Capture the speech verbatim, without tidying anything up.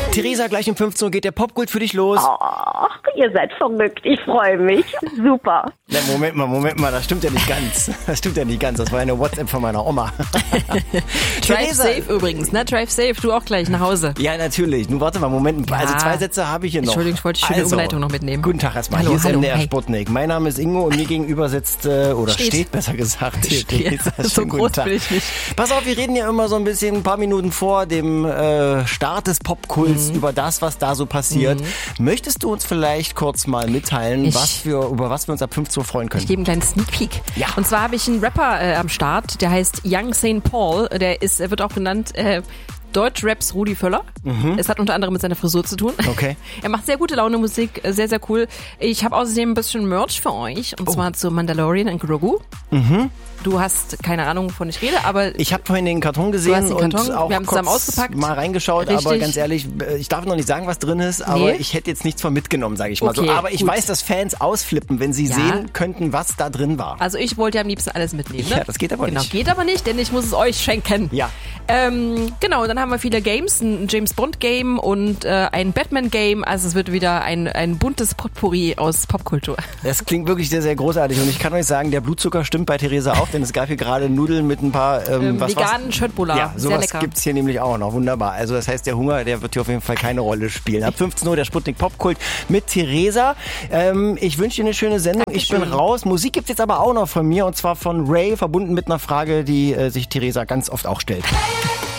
Theresa, gleich um fünfzehn Uhr geht der Popkult für dich los. Ach, ihr seid verrückt. Ich freue mich. Super. Na, Moment mal, Moment mal, das stimmt ja nicht ganz. Das stimmt ja nicht ganz. Das war eine WhatsApp von meiner Oma. Drive safe übrigens, ne? Drive safe, du auch gleich nach Hause. Ja, natürlich. Nun warte mal, Moment. Ja. Also zwei Sätze habe ich hier noch. Entschuldigung, ich wollte die schöne also, Umleitung noch mitnehmen. Guten Tag erstmal. Hallo, Hier ist hallo, M D R hi. Sputnik. Mein Name ist Ingo und mir gegenüber sitzt, äh, oder steht, Steht. besser gesagt. Steht. Theresa. So Schönen guten groß Tag. bin ich nicht. Pass auf, wir reden ja immer so ein bisschen, ein paar Minuten vor dem äh, Start des Popkults Mhm. über das, was da so passiert. Mhm. Möchtest du uns vielleicht kurz mal mitteilen, Ich- was wir, über was wir uns ab fünfzehn Uhr freuen können? Ich gebe einen kleinen Sneak Peek. Ja. Und zwar habe ich einen Rapper äh, am Start, der heißt Young Saint Paul. Der ist, er wird auch genannt äh, Deutschraps Rudi Völler. Mhm. Es hat unter anderem mit seiner Frisur zu tun. Okay. Er macht sehr gute Laune Musik, äh, sehr, sehr cool. Ich habe außerdem ein bisschen Merch für euch. Und Oh. zwar zu Mandalorian und Grogu. Mhm. Du hast keine Ahnung, wovon ich rede, aber Ich habe vorhin den Karton gesehen hast den Karton, und auch wir haben zusammen kurz ausgepackt. mal reingeschaut, aber Richtig. ganz ehrlich, ich darf noch nicht sagen, was drin ist, aber Nee. ich hätte jetzt nichts von mitgenommen, sage ich mal so. Okay, Aber ich gut. weiß, dass Fans ausflippen, wenn sie Ja. sehen könnten, was da drin war. also ich wollte ja am liebsten alles mitnehmen. Ne? Ja, das geht aber genau, nicht. Geht aber nicht, denn ich muss es euch schenken. Ja. Ähm, genau, dann haben wir viele Games, ein James Bond Game und äh, ein Batman Game. Also es wird wieder ein, ein buntes Potpourri aus Popkultur. Das klingt wirklich sehr, sehr großartig und ich kann euch sagen, der Blutzucker stimmt bei Theresa auch, denn es gab hier gerade Nudeln mit ein paar ähm, Ähm, was veganen Schöttbullar. Ja, Sehr sowas lecker. gibt's hier nämlich auch noch. Wunderbar. Also das heißt, der Hunger, der wird hier auf jeden Fall keine Rolle spielen. Ab fünfzehn Uhr der Sputnik Popkult mit Theresa. Ähm, ich wünsche dir eine schöne Sendung. Ich bin Dankeschön. raus. Musik gibt's jetzt aber auch noch von mir und zwar von Ray, verbunden mit einer Frage, die äh, sich Theresa ganz oft auch stellt.